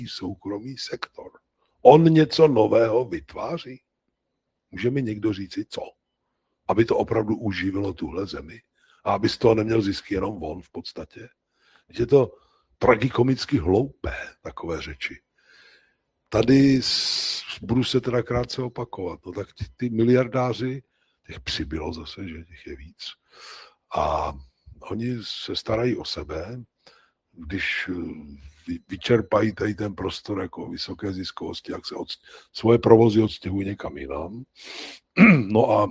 soukromý sektor. On něco nového vytváří. Může mi někdo říci co? Aby to opravdu uživilo tuhle zemi a aby z toho neměl zisky jenom on v podstatě. Je to tragikomicky hloupé, takové řeči. Tady budu se teda krátce opakovat. No tak ty miliardáři, těch přibylo zase, že těch je víc. A oni se starají o sebe, když vyčerpají tady ten prostor jako vysoké ziskovosti, jak se svoje provozy odstěhují někam jinam. No a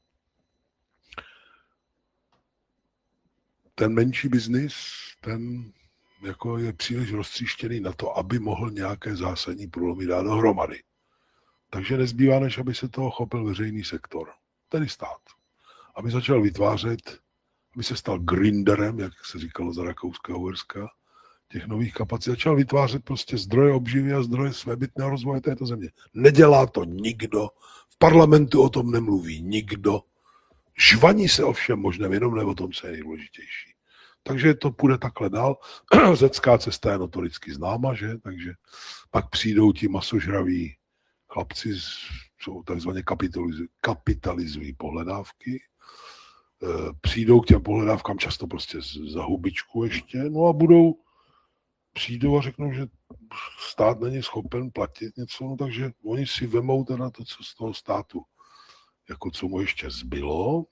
ten menší biznis, ten jako je příliš roztříštěný na to, aby mohl nějaké zásadní průlomy dát dohromady. Takže nezbývá, než aby se toho chopil veřejný sektor, tedy stát. Aby začal vytvářet, aby se stal grinderem, jak se říkalo za Rakouska-Uherska, těch nových kapacit. Začal vytvářet prostě zdroje obživy a zdroje svébytného rozvoje této země. Nedělá to nikdo, v parlamentu o tom nemluví nikdo. Žvaní se o všem možném, jenom ne o tom, co je nejdůležitější. Takže to půjde takhle dál. Řecká cesta je notoricky známa, že? Takže pak přijdou ti masožraví chlapci, co takzvaně kapitalizují pohledávky. Přijdou k těm pohledávkám často prostě za hubičku ještě, no a přijdou a řeknou, že stát není schopen platit něco, no takže oni si vemou teda to, co z toho státu, jako co mu ještě zbylo.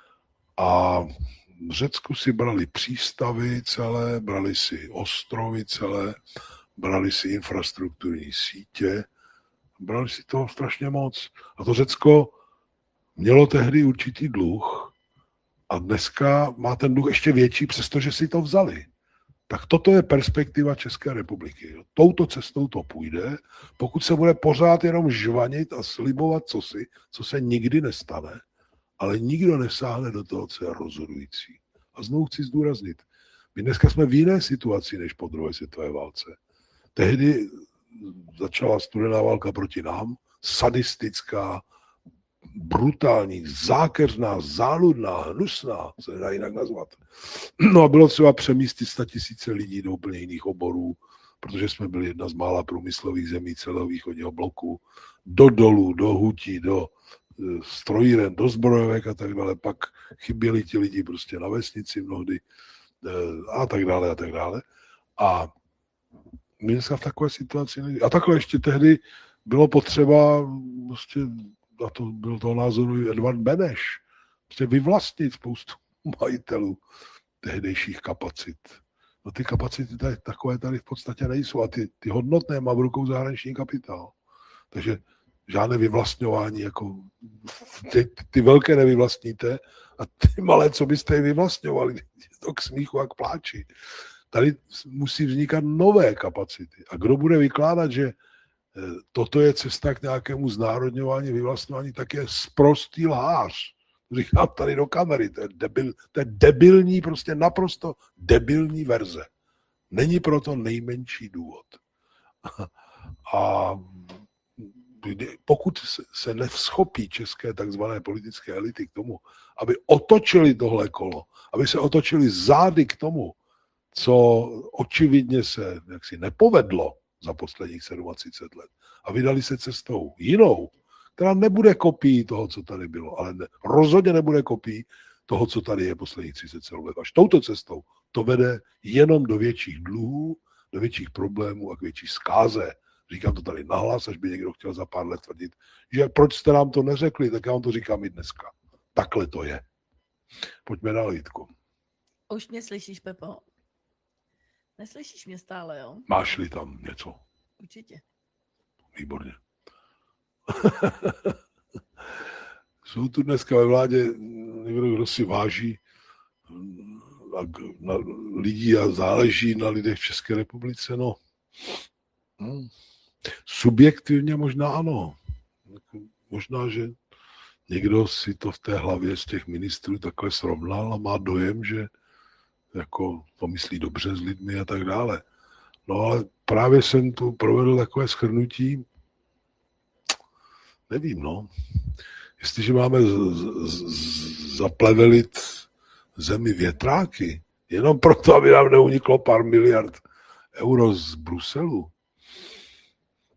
A v Řecku si brali přístavy celé, brali si ostrovy celé, brali si infrastrukturní sítě, brali si toho strašně moc. A to Řecko mělo tehdy určitý dluh a dneska má ten dluh ještě větší, přestože si to vzali. Tak toto je perspektiva České republiky. Touto cestou to půjde, pokud se bude pořád jenom žvanit a slibovat cosi, co se nikdy nestane, ale nikdo nesáhne do toho, co je rozhodující. A znovu chci zdůraznit, my dneska jsme v jiné situaci než po druhé světové válce. Tehdy začala studená válka proti nám, sadistická, brutální, zákeřná, záludná, hnusná, se nedá jinak nazvat. No a bylo třeba přemístit 100 000 lidí do úplně jiných oborů, protože jsme byli jedna z mála průmyslových zemí celého východního bloku, do dolů, do hutí, do strojíren, do zbrojovek a tak dále. Pak chyběli ti lidi prostě na vesnici mnohdy a tak dále a tak dále. A my dneska v takové situaci nejde. A takhle ještě tehdy bylo potřeba prostě, a to byl toho názoru Edvard Beneš, prostě vyvlastnit spoustu majitelů tehdejších kapacit. No ty kapacity tady, takové tady v podstatě nejsou a ty hodnotné má v rukou zahraniční kapitál. Takže žádné vyvlastňování, jako ty velké nevyvlastníte a ty malé, co byste je vyvlastňovali, je to k smíchu a k pláči. Tady musí vznikat nové kapacity. A kdo bude vykládat, že toto je cesta k nějakému znárodňování, vyvlastňování, tak je sprostý lhář. Říkám tady do kamery, to je debilní, prostě naprosto debilní verze. Není proto nejmenší důvod. A pokud se nevzchopí české takzvané politické elity k tomu, aby otočili tohle kolo, aby se otočili zády k tomu, co očividně se jaksi nepovedlo za posledních 37 let a vydali se cestou jinou, která nebude kopií toho, co tady bylo, ale rozhodně nebude kopií toho, co tady je posledních 37 let. Až touto cestou to vede jenom do větších dluhů, do větších problémů a k větší zkáze. Říkám to tady nahlas, až by někdo chtěl za pár let tvrdit, že proč jste nám to neřekli, tak já vám to říkám i dneska. Takhle to je. Pojďme dál, Jitko. Už mě slyšíš, Pepo? Neslyšíš mě stále, jo? Máš-li tam něco? Určitě. Výborně. Jsou tu dneska ve vládě někdo, kdo si váží na lidí a záleží na lidech v České republice, no. Subjektivně možná ano. Možná, že někdo si to v té hlavě z těch ministrů takhle srovnal a má dojem, že jako to myslí dobře s lidmi a tak dále. No ale právě jsem tu provedl takové shrnutí, nevím, no. Jestliže máme zaplevelit zemi větráky, jenom proto, aby nám neuniklo pár miliard euro z Bruselu,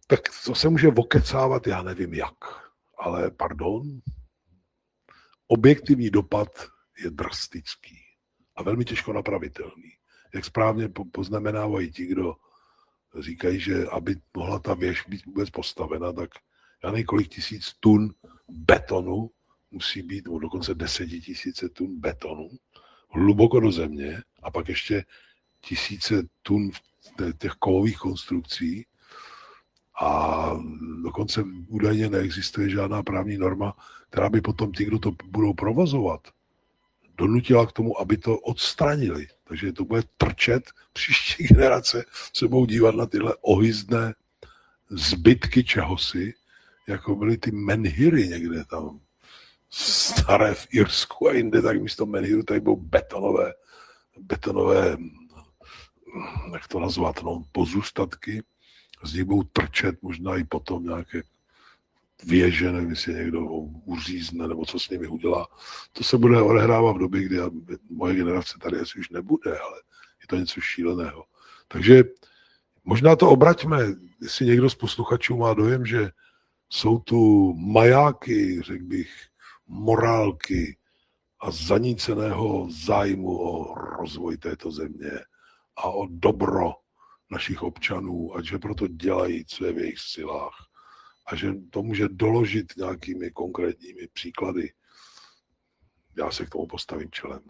Tak to se může okecávat, já nevím jak, ale pardon, objektivní dopad je drastický a velmi těžko napravitelný. Jak správně poznamenávají ti, kdo říkají, že aby mohla ta věž být vůbec postavena, tak já nevím, kolik tisíc tun betonu musí být, nebo dokonce 10 000 tun betonu hluboko do země a pak ještě tisíce tun těch kovových konstrukcí a dokonce údajně neexistuje žádná právní norma, která by potom ti, kdo to budou provozovat, donutila k tomu, aby to odstranili. Takže to bude trčet, příští generace se budou dívat na tyhle ohyzdné zbytky čehosi, jako byly ty menhiry někde tam staré v Irsku a jinde, tak místo menhiru tady budou betonové, jak to nazvat, no, pozůstatky. Z nich budou trčet možná i potom nějaké věže, nevím, jestli někdo uřízne, nebo co s nimi udělá. To se bude odehrávat v době, kdy moje generace tady asi už nebude, ale je to něco šíleného. Takže možná to obraťme, jestli někdo z posluchačů má dojem, že jsou tu majáky, řekl bych, morálky a zaníceného zájmu o rozvoj této země a o dobro našich občanů a že proto dělají, co je v jejich silách a že to může doložit nějakými konkrétními příklady. Já se k tomu postavím čelem.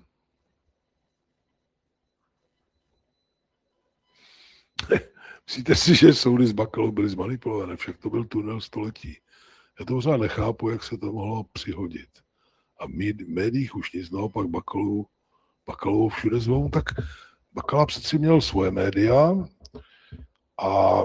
Myslíte si, že soudy s Bakalou byly zmanipulované? Však to byl tunel století. Já to pořád nechápu, jak se to mohlo přihodit. A v médiích už nic, naopak Bakalovou všude zvou. Tak Bakala přeci měl svoje média a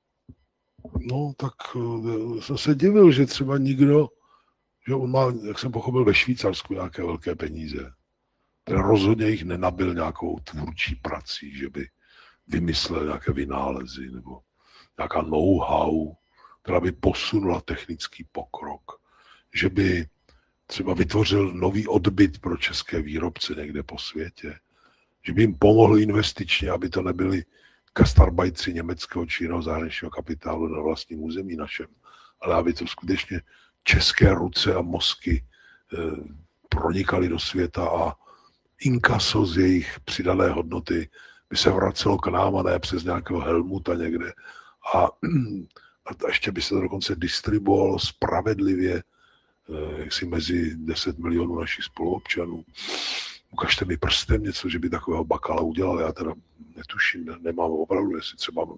no tak jsem se divil, že třeba nikdo, že on má, jak jsem pochopil, ve Švýcarsku nějaké velké peníze. Ten rozhodně jich nenabil nějakou tvůrčí prací, že by vymyslel nějaké vynálezy nebo nějaká know-how, která by posunula technický pokrok, že by třeba vytvořil nový odbyt pro české výrobce někde po světě, že by jim pomohl investičně, aby to nebyli gastarbajtři německého či jiného zahraničního kapitálu na vlastním území našem, ale aby to skutečně české ruce a mozky pronikaly do světa a inkaso z jejich přidané hodnoty by se vracelo k nám a ne přes nějakého Helmuta někde. A ještě by se to dokonce distribuovalo spravedlivě jaksi mezi 10 milionů našich spoluobčanů. Ukažte mi prstem něco, že by takového Bakala udělal. Já teda netuším, nemám opravdu, jestli třeba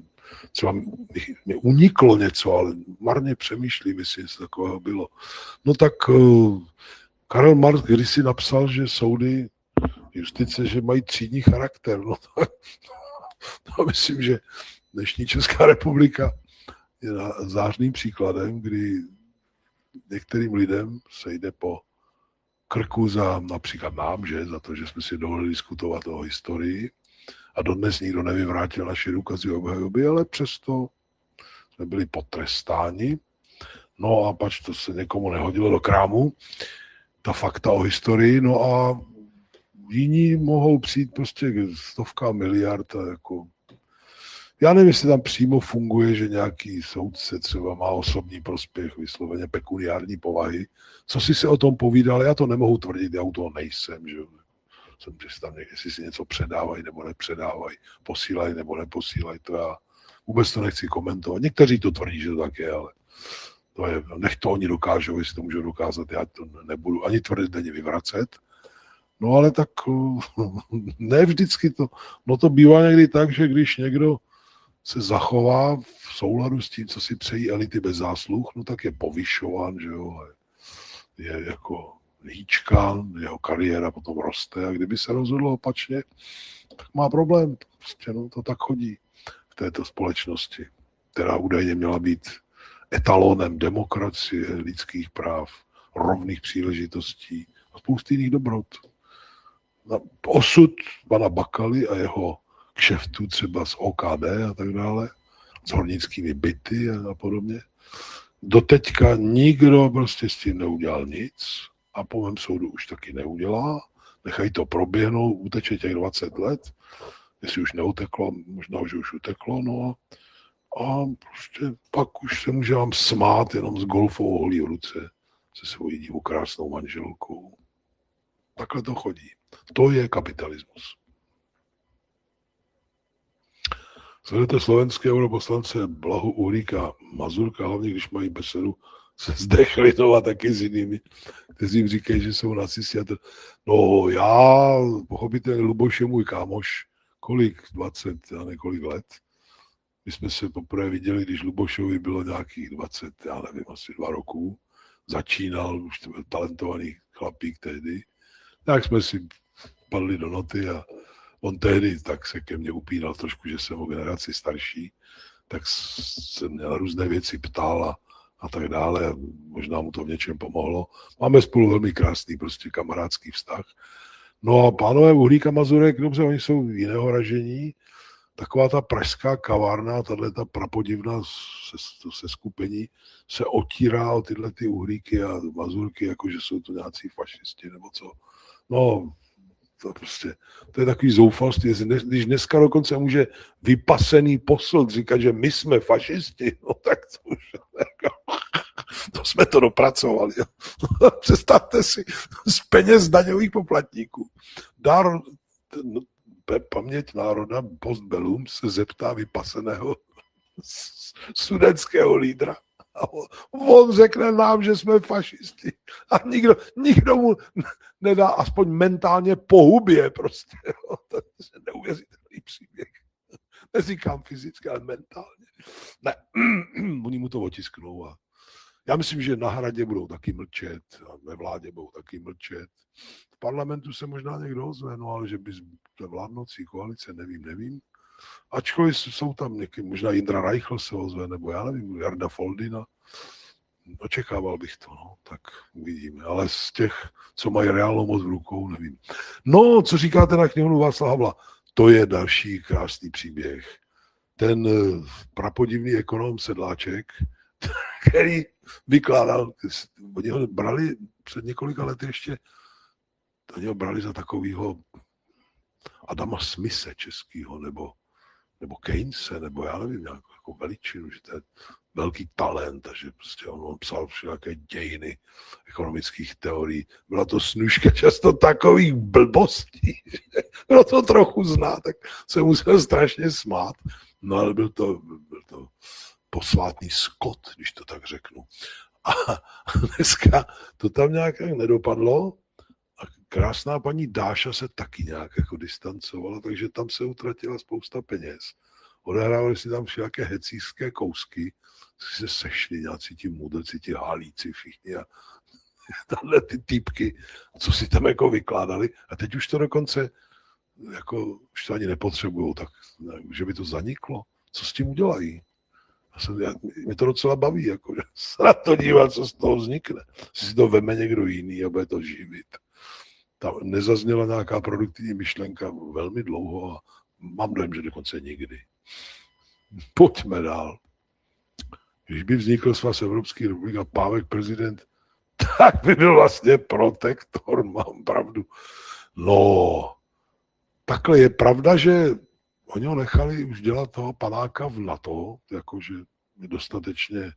mi uniklo něco, ale marně přemýšlím, jestli něco takového bylo. No tak Karel Marx kdysi napsal, že soudy justice, že mají třídní charakter. No to myslím, že dnešní Česká republika je zářným příkladem, kdy některým lidem se jde po krku za například nám, že, za to, že jsme si dovolili diskutovat o historii a dodnes nikdo nevyvrátil naše důkazy obhajoby, ale přesto jsme byli potrestáni. No a pač to se někomu nehodilo do krámu, ta fakta o historii, no a jiní mohou přijít prostě stovka miliard a jako já nevím, jestli tam přímo funguje, že nějaký soudce třeba má osobní prospěch, vysloveně pekuniární povahy. Co si se o tom povídal, já to nemohu tvrdit, já u toho nejsem, že jsem tam jestli si něco předávají nebo nepředávají, posílají nebo neposílají, to já vůbec to nechci komentovat. Někteří to tvrdí, že to tak je, ale to je, nech to oni dokážou, jestli to můžou dokázat, já to nebudu ani tvrdit, ani vyvracet. No ale tak ne vždycky to, no to bývá někdy tak, že když někdo se zachová v souladu s tím, co si přejí elity bez zásluh, no tak je povyšován, že jo, je jako hýčkán, jeho kariéra potom roste a kdyby se rozhodlo opačně, tak má problém. Prostě no, to tak chodí v této společnosti, která údajně měla být etalonem demokracie, lidských práv, rovných příležitostí a spousty jiných dobrot. Osud pana Bakaly a jeho kšeftů třeba z OKD a tak dále, s hornickými byty a podobně. Doteďka nikdo prostě s tím neudělal nic a po mém soudu už taky neudělá. Nechají to proběhnout, uteče těch 20 let, jestli už neuteklo, možná, že už uteklo, no a A prostě pak už se může vám smát jenom s golfovou holí v ruce se svojí divokrásnou manželkou. Takhle to chodí. To je kapitalismus. Sledujete slovenské europoslance Blahu, Uhlíka, Mazurka, hlavně když mají besedu se Zdechlinou a taky s jinými, kteří jim říkají, že jsou nacisti. No já, pochopitelně, Luboš je můj kámoš, kolik, 20 a několik let. My jsme se poprvé viděli, když Lubošovi bylo nějakých 20, já nevím, asi 2 roku. Začínal, už to byl talentovaný chlapík tehdy. Tak jsme si padli do noty a on tehdy tak se ke mně upínal trošku, že jsem o generaci starší, tak se mě na různé věci ptal a tak dále. A možná mu to v něčem pomohlo. Máme spolu velmi krásný prostě kamarádský vztah. No a pánové Uhlík a Mazurek, dobře, oni jsou jiného ražení. Taková ta pražská kavárna, tato prapodivná se skupení se otírá o tyhle ty Uhlíky a Mazurky, jako že jsou to nějací fašisti nebo co. No, to je takový zoufalství. Když dneska dokonce může vypasený posl říkat, že my jsme fašisti, no tak to už to jsme to dopracovali. Představte si, z peněz daňových poplatníků. Paměť národa post bellum se zeptá vypaseného sudetského lídra. A on řekne nám, že jsme fašisti. A nikdo mu nedá aspoň mentálně pohubě prostě. To je neuvěřitelný příběh. Neříkám fyzicky, ale mentálně. Ne, oni mu to otisknou. A já myslím, že na hradě budou taky mlčet, a ve vládě budou taky mlčet. V parlamentu se možná někdo ozve, no ale že by ve vládnocí koalice, nevím. Ačkoliv jsou tam někdy, možná Jindra Reichl se ozve, nebo já nevím, Jarda Foldina. Očekával bych to, no, tak uvidíme. Ale z těch, co mají reálnou moc v rukou, nevím. No, co říkáte na knihovnu Václava Havla? To je další krásný příběh. Ten prapodivný ekonom Sedláček, který vykládal, oni ho brali před několika lety ještě, oni ho brali za takovýho Adama Smise českýho, nebo Keynese, nebo já nevím, nějakou jako veličinu, že to je velký talent, takže prostě on psal všelijaké dějiny ekonomických teorií. Byla to snůška často takových blbostí, že bylo to trochu znát, tak se musel strašně smát. No ale byl to posvátný skot, když to tak řeknu. A dneska to tam nějak nedopadlo a krásná paní Dáša se taky nějak jako distancovala, takže tam se utratila spousta peněz. Odehrávali si tam všelijaké hecířské kousky, se sešli nějací ti mudrci, ti hálíci všichni a tahle ty týpky, co si tam jako vykládali. A teď už to dokonce jako už to ani nepotřebujou, tak že by to zaniklo. Co s tím udělají? Mě to docela baví, jako, že se na to dívat, co z toho vznikne. Si to veme někdo jiný a bude to živit. Tam nezazněla nějaká produktivní myšlenka velmi dlouho a mám dojem, že dokonce nikdy. Pojďme dál. Když by vznikl svaz Evropský republik a Pávek prezident, tak by byl vlastně protektor, mám pravdu. No, takhle je pravda, že oni ho nechali už dělat toho panáka v NATO, jakože je dostatečně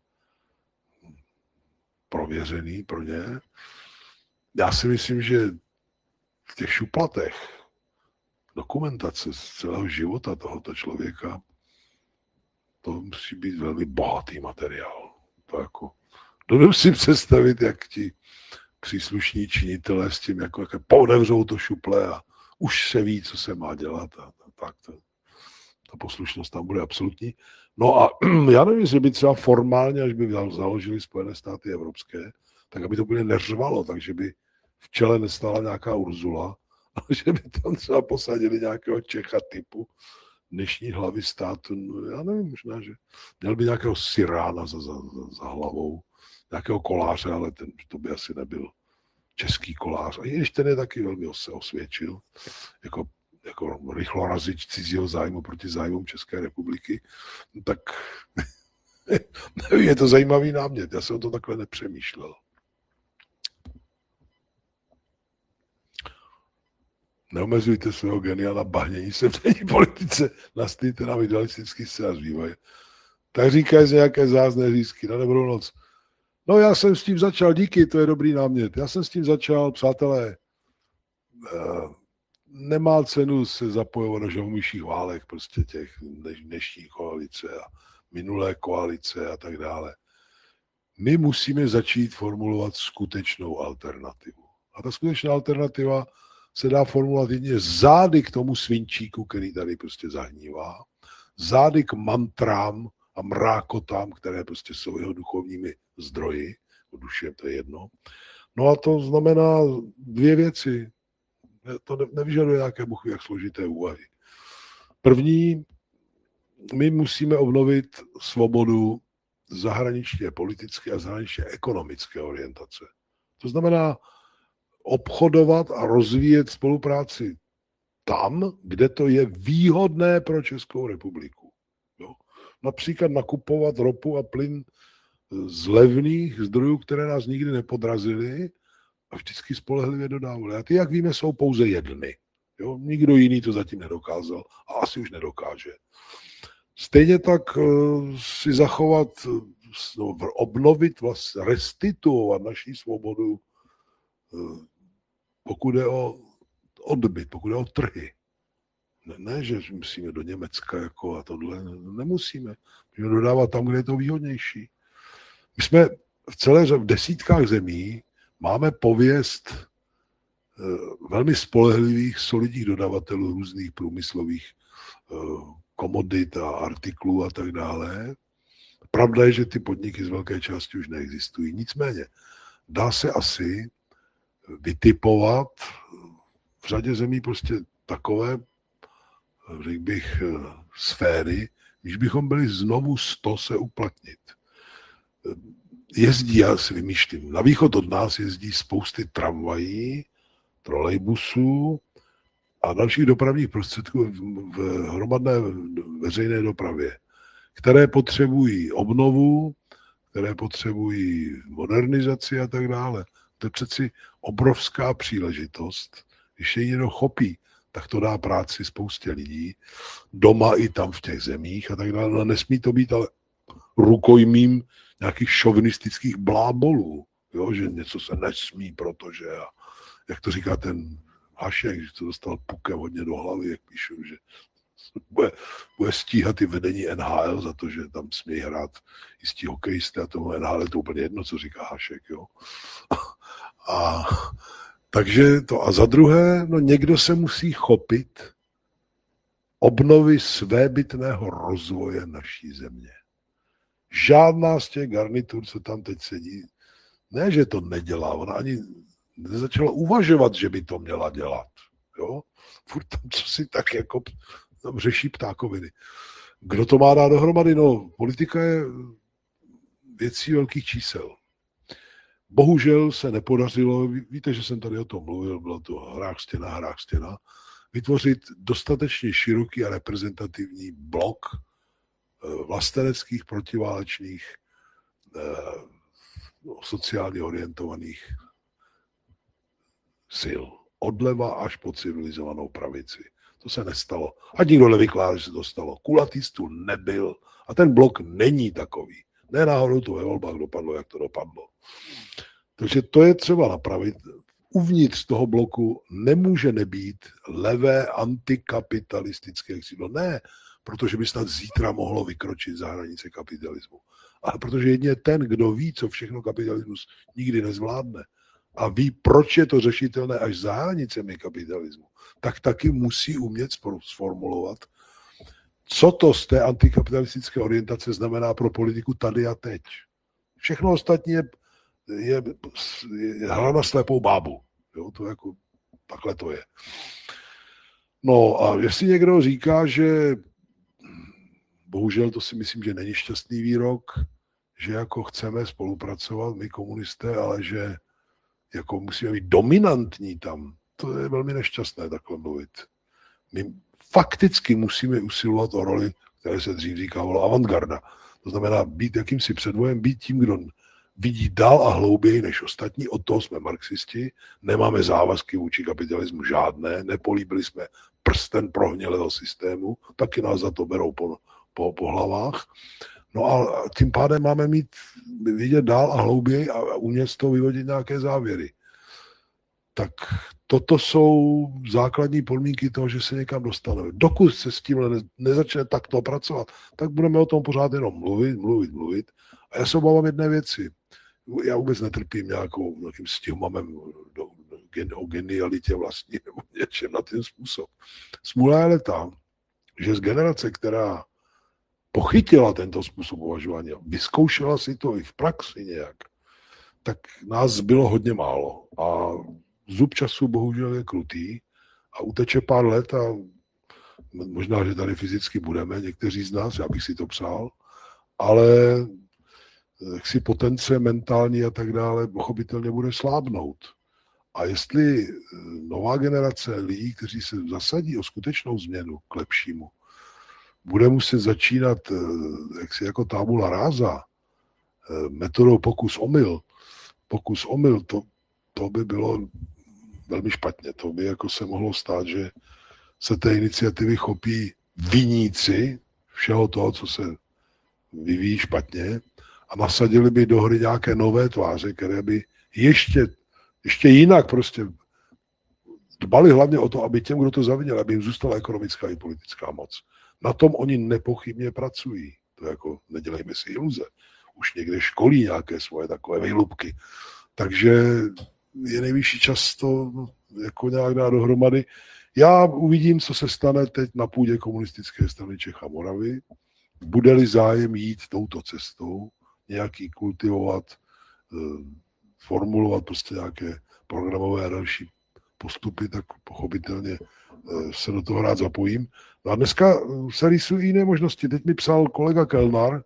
prověřený pro ně. Já si myslím, že v těch šuplatech dokumentace z celého života tohoto člověka to musí být velmi bohatý materiál. To jako, dovedu si představit, jak ti příslušní činitelé s tím jako pootevřou to šuple a už se ví, co se má dělat a tak ta poslušnost tam bude absolutní. No a já nevím, jestli by třeba formálně, až by založili Spojené státy evropské, tak aby to úplně neřvalo, takže by v čele nestála nějaká Urzula, ale že by tam třeba posadili nějakého Čecha typu dnešní hlavy státu, no já nevím, možná, že měl by nějakého Sirána za hlavou, nějakého koláře, ale to by asi nebyl český kolář. A i když ten je taky velmi se osvědčil, jako rychlorazič cizího zájmu proti zájmům České republiky, tak nevím, je to zajímavý námět. Já jsem o to takhle nepřemýšlel. Neomezujte svého genia na bahnění se v denní politice, nastýte nám idealistický scénář vývoje. tak říkají z nějaké zázné řízky na dobrou noc. No já jsem s tím začal, díky, to je dobrý námět. Já jsem s tím začal, přátelé, nemá cenu se zapojovat do žalumyších válek, prostě těch dnešní koalice a minulé koalice a tak dále. My musíme začít formulovat skutečnou alternativu. A ta skutečná alternativa se dá formulovat jedině zády k tomu svinčíku, který tady prostě zahnívá, zády k mantrám a mrákotám, které prostě jsou jeho duchovními zdroji, duše, to je jedno. No a to znamená dvě věci. To nevyžaduje nějaké buchy, jak složité úvahy. První, my musíme obnovit svobodu zahraničně politické a zahraničně ekonomické orientace. To znamená obchodovat a rozvíjet spolupráci tam, kde to je výhodné pro Českou republiku. Jo? Například nakupovat ropu a plyn z levných zdrojů, které nás nikdy nepodrazily a vždycky spolehlivě dodávali. A ty, jak víme, jsou pouze jedny. Jo? Nikdo jiný to zatím nedokázal a asi už nedokáže. Stejně tak si zachovat, obnovit, vlastně restituovat naši svobodu, pokud je o odbyt, pokud je o trhy. Ne, že musíme do Německa jako a tohle, nemusíme. Můžeme dodávat tam, kde je to výhodnější. My jsme v desítkách zemí máme pověst velmi spolehlivých, solidních dodavatelů různých průmyslových komodit a artiklů a tak dále. Pravda je, že ty podniky z velké části už neexistují. Nicméně dá se asi vytipovat v řadě zemí prostě takové, řekl bych, sféry, když bychom byli znovu 100 se uplatnit. Jezdí, já si vymýšlím, na východ od nás jezdí spousty tramvají, trolejbusů a dalších dopravních prostředků v hromadné veřejné dopravě, které potřebují obnovu, které potřebují modernizaci a tak dále. To je přeci obrovská příležitost. Když je někdo chopí, tak to dá práci spoustě lidí, doma i tam v těch zemích a tak dále. No, nesmí to být ale rukojmím nějakých šovinistických blábolů, jo? Že něco se nesmí, protože, a jak to říká ten Hašek, že to dostal pukem hodně do hlavy, jak píšu, že bude stíhat i vedení NHL za to, že tam smějí hrát jistí hokejisté a tomu NHL je to úplně jedno, co říká Hašek. Jo? Takže to. A za druhé, no někdo se musí chopit obnovy svébytného rozvoje naší země. Žádná z těch garnitur, co tam teď sedí, ne, že to nedělá, ona ani nezačala uvažovat, že by to měla dělat. Jo? Furt tam co si tak jako tam řeší ptákoviny. Kdo to má dát dohromady? No, politika je věcí velkých čísel. Bohužel se nepodařilo, víte, že jsem tady o tom mluvil, bylo to hrách stěna, vytvořit dostatečně široký a reprezentativní blok vlasteneckých, protiválečných, sociálně orientovaných sil. Odleva až po civilizovanou pravici. To se nestalo. A nikdo nevykládá, že se to stalo. Kulatý stůl nebyl a ten blok není takový. Ne náhodou to ve volbách dopadlo, jak to dopadlo. Takže to je třeba napravit. Uvnitř toho bloku nemůže nebýt levé antikapitalistické křídlo. Ne, protože by snad zítra mohlo vykročit za hranice kapitalismu. Ale protože jedině ten, kdo ví, co všechno kapitalismus nikdy nezvládne a ví, proč je to řešitelné až za hranicemi kapitalismu, tak taky musí umět sformulovat, co to z té antikapitalistické orientace znamená pro politiku tady a teď. Všechno ostatní je hra na slepou bábu. Jo, to jako, takhle to je. No a jestli někdo říká, že bohužel to si myslím, že není šťastný výrok, že jako chceme spolupracovat my komunisté, ale že jako musíme být dominantní tam, to je velmi nešťastné takhle mluvit. My fakticky musíme usilovat o roli, které se dřív říkalo avantgarda. To znamená být jakýmsi předvojem, být tím, kdo vidí dál a hlouběji než ostatní, od toho jsme marxisti, nemáme závazky vůči kapitalismu žádné, nepolíbili jsme prsten prohnělého systému, taky nás za to berou po hlavách. No a tím pádem máme vidět dál a hlouběji a umět z toho vyvodit nějaké závěry. Tak toto jsou základní podmínky toho, že se někam dostaneme. Dokud se s tím nezačne takto pracovat, tak budeme o tom pořád jenom mluvit. A já se obávám jedné věci. Já vůbec netrpím nějakým stihomamem o genialitě vlastní nebo něčem na ten způsob. Smůla je ale ta, že z generace, která pochytila tento způsob uvažování, vyzkoušela si to i v praxi nějak, tak nás bylo hodně málo. A zub času bohužel je krutý a uteče pár let a možná, že tady fyzicky budeme, někteří z nás, já bych si to přál, ale jaksi potence mentální a tak dále pochopitelně bude slábnout. A jestli nová generace lidí, kteří se zasadí o skutečnou změnu k lepšímu, bude muset začínat jaksi jako tabula rasa, metodou pokus-omyl, to by bylo velmi špatně. To by jako se mohlo stát, že se té iniciativy chopí viníci všeho toho, co se vyvíjí špatně a nasadili by do hry nějaké nové tváře, které by ještě jinak prostě dbali hlavně o to, aby těm, kdo to zavinil, aby jim zůstala ekonomická i politická moc. Na tom oni nepochybně pracují. To jako nedělejme si iluze. Už někde školí nějaké svoje takové výlupky. Takže je nejvyšší čas to jako nějak dát dohromady. Já uvidím, co se stane teď na půdě komunistické strany Čech a Moravy. Bude-li zájem jít touto cestou, nějaký kultivovat, formulovat prostě nějaké programové a další postupy, tak pochopitelně se do toho rád zapojím. No a dneska se rýsují jiné možnosti. Teď mi psal kolega Kellner,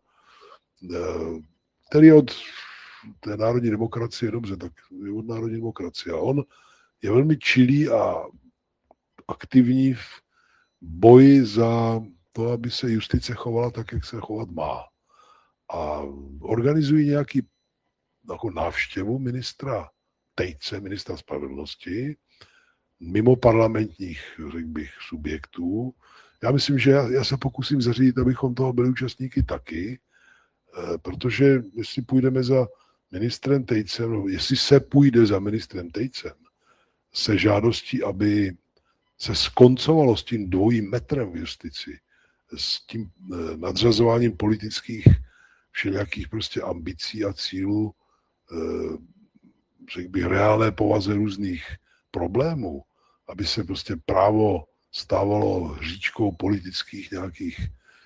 který od té národní demokracie, dobře, tak je od národní demokracie. A on je velmi čilý a aktivní v boji za to, aby se justice chovala tak, jak se chovat má. A organizují nějaký jako návštěvu ministra Tejce, ministra spravedlnosti, mimo parlamentních, řekl bych, subjektů. Já myslím, že já se pokusím zařídit, abychom toho byli účastníky taky, protože jestli půjdeme za ministrem Tejcem, no, jestli se půjde za ministrem Tejcem se žádostí, aby se skoncovalo s tím dvojím metrem v justici, s tím nadřazováním politických všelijakých prostě ambicí a cílů, řekl bych, reálné povaze různých problémů, aby se prostě právo stávalo hříčkou politických nějakých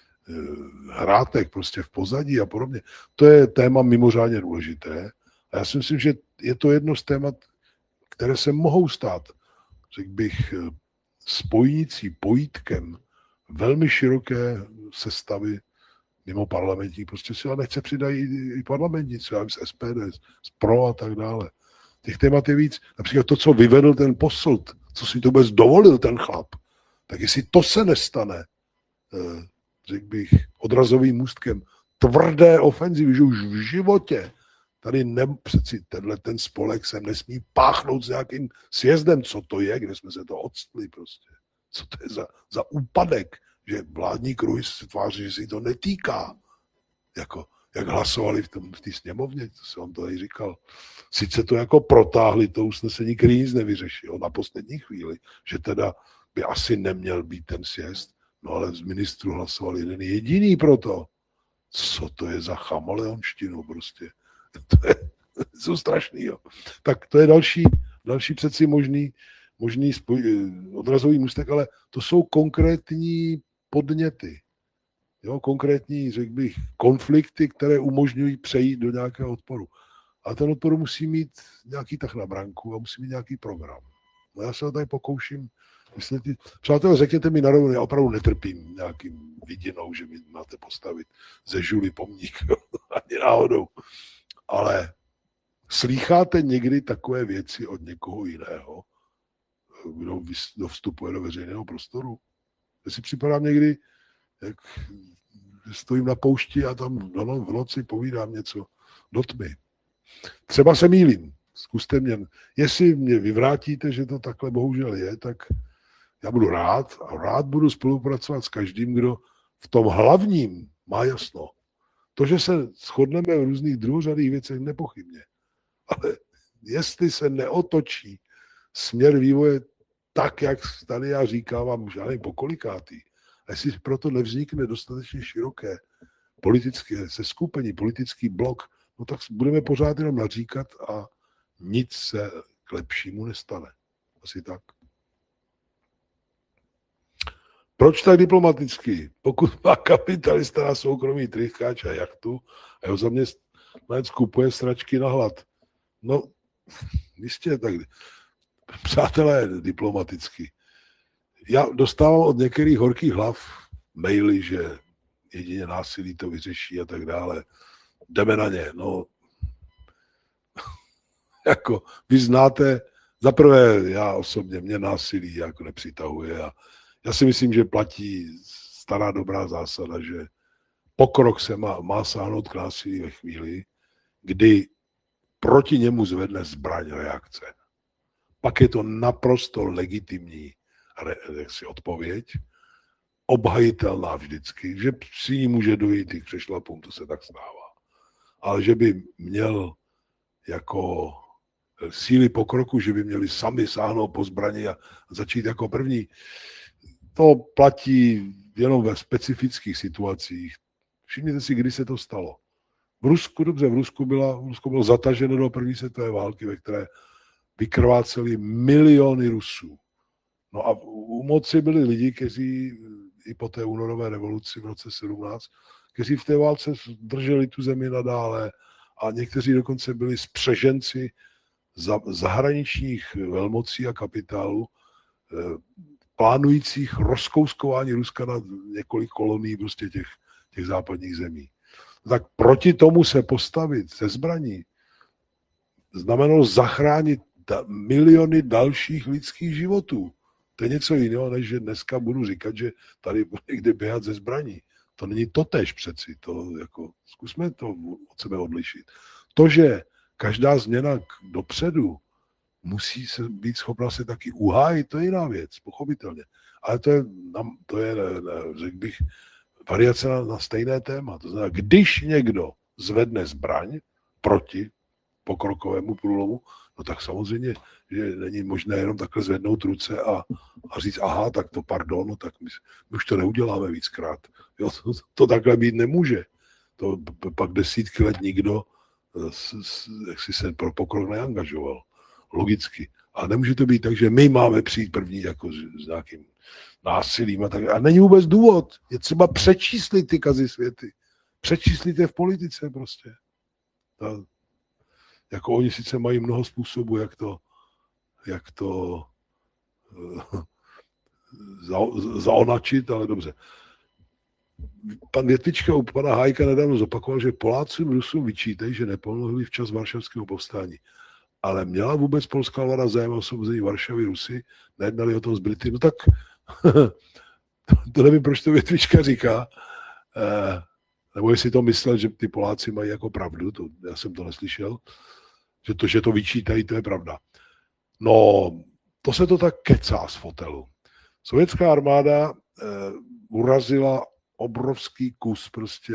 hrátek prostě v pozadí a podobně. To je téma mimořádně důležité. A já si myslím, že je to jedno z témat, které se mohou stát, řekl bych, spojnicí, pojítkem velmi široké sestavy mimo parlamentní. Prostě si ale nechce přidají i parlamentní, co já vím, z SPD, z PRO a tak dále. Těch témat je víc. Například to, co vyvedl ten Posselt, co si to vůbec dovolil ten chlap, tak jestli to se nestane, řekl bych, odrazovým můstkem tvrdé ofenzivy, že už v životě tady přeci ten spolek sem nesmí páchnout s nějakým sjezdem, co to je, kde jsme se to odstli prostě. Co to je za úpadek, že vládní kruhy se tváří, že si to netýká. Jako, jak hlasovali v té sněmovně, to se on to tady říkal. Sice to jako protáhli to usnesení, který nic nevyřešil na poslední chvíli, že teda by asi neměl být ten sjezd, no ale z ministrů hlasoval jeden jediný pro to. Co to je za chameleonštinu prostě? To jsou strašný, jo. Tak to je další přeci možný odrazový můstek, ale to jsou konkrétní podněty. Jo, konkrétní, řekl bych, konflikty, které umožňují přejít do nějakého odporu. A ten odpor musí mít nějaký tah na branku a musí mít nějaký program. No já se ho tady pokouším vysvětlit. Přátelé, řekněte mi na rovinu, já opravdu netrpím nějakým vidinou, že mi máte postavit ze žuly pomník, ani náhodou. Ale slýcháte někdy takové věci od někoho jiného, kdo vstupuje do veřejného prostoru? Já si připadám někdy, jak stojím na poušti a tam v noci povídám něco do tmy. Třeba se mýlím, zkuste mě. Jestli mě vyvrátíte, že to takhle bohužel je, tak já budu rád a rád budu spolupracovat s každým, kdo v tom hlavním má jasno. To, že se shodneme v různých druhořadých věcech, nepochybně. Ale jestli se neotočí směr vývoje tak, jak tady já říkám, vám žádný pokolikátý, a jestli proto nevznikne dostatečně široké politické seskupení, politický blok, no tak budeme pořád jenom naříkat a nic se k lepšímu nestane. Asi tak. Proč tak diplomaticky? Pokud má kapitalista na soukromý trycháč a jachtu a jeho zaměstnanec kupuje sračky na hlad. No, jistě tak. Přátelé, diplomaticky. Já dostávám od některých horkých hlav maily, že jedině násilí to vyřeší a tak dále. Jdeme na ně. No, jako vy znáte, zaprvé já osobně, mě násilí jako nepřitahuje a já si myslím, že platí stará dobrá zásada, že pokrok se má sáhnout k násilí ve chvíli, kdy proti němu zvedne zbraň reakce. Pak je to naprosto legitimní odpověď, obhajitelná vždycky, že si ní může dojít i k přešlapům, to se tak stává. Ale že by měl jako síly pokroku, že by měli sami sáhnout po zbraní a začít jako první, to platí jenom ve specifických situacích. Všimněte si, kdy se to stalo. V Rusku bylo zataženo do první světové války, ve které vykrváceli miliony Rusů. No a u moci byli lidi, kteří i po té únorové revoluci v roce 17, kteří v té válce drželi tu zemi nadále a někteří dokonce byli spřeženci zahraničních velmocí a kapitálu, plánujících rozkouskování Ruska na několik kolonií prostě těch západních zemí. Tak proti tomu se postavit se zbraní znamenalo zachránit miliony dalších lidských životů. To je něco jiného, než že dneska budu říkat, že tady bude někde běhat ze zbraní. To není totéž přeci. To jako, zkusme to od sebe odlišit. To, že každá změna dopředu musí se být schopna se taky uhájit, to je jiná věc, pochopitelně. Ale to je řekl bych, variace na stejné téma. To znamená, když někdo zvedne zbraň proti pokrokovému průlomu, no tak samozřejmě, že není možné jenom takhle zvednout ruce a říct, aha, tak to pardon, no tak my už to neuděláme víckrát. Jo, to takhle být nemůže. To pak desítky let nikdo jaksi se pro pokrok neangažoval. Logicky. A nemůže to být tak, že my máme přijít první jako s nějakým násilím a tak. A není vůbec důvod. Je třeba přečíslit ty kazy světy. Přečíslit je v politice prostě. Jako oni sice mají mnoho způsobů, jak to zaonačit, ale dobře. Pan Větvička u pana Hájka nedávno zopakoval, že Polácům Rusům vyčítají, že nepomohli včas Varšavskému povstání. Ale měla vůbec polská vláda zájem o osvobození Varšavy Rusy? Nejednali o tom s Brity? No tak to nevím, proč to Větvička říká. Nebo jestli to myslel, že ty Poláci mají jako pravdu, já jsem to neslyšel. Že to vyčítají, to je pravda. No, to se to tak kecá z fotelu. Sovětská armáda urazila obrovský kus prostě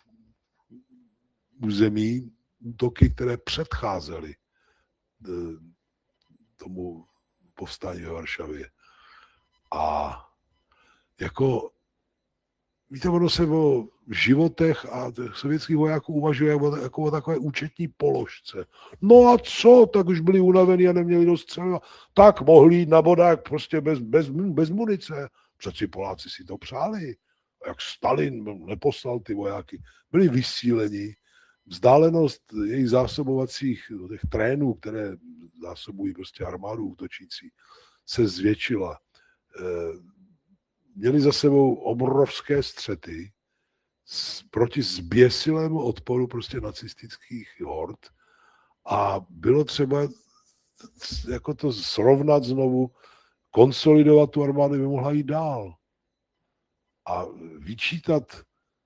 území, útoky, které předcházely tomu povstání ve Varšavě. A jako, víte, ono se o životech a sovětských vojáků uvažuje jako o takové účetní položce. No a co, tak už byli unavení a neměli dost střeliva. Tak mohli jít na bodák prostě bez munice. Přeci Poláci si to přáli. A jak Stalin neposlal ty vojáky. Byli vysíleni. Vzdálenost jejich zásobovacích těch trénů, které zásobují prostě armádu útočící, se zvětšila. Měli za sebou obrovské střety proti zběsilému odporu prostě nacistických hord a bylo třeba jako to srovnat znovu, konsolidovat tu armádu, by mohla jít dál. A vyčítat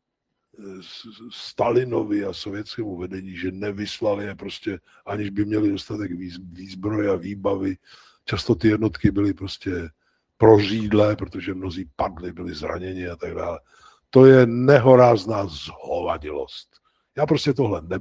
Stalinovi a sovětskému vedení, že nevyslali je prostě, aniž by měli dostatek výzbroje a výbavy. Často ty jednotky byly prostě prořídlé, protože mnozí padli, byli zraněni a tak dále. To je nehorázná zhovadilost. Já prostě tohle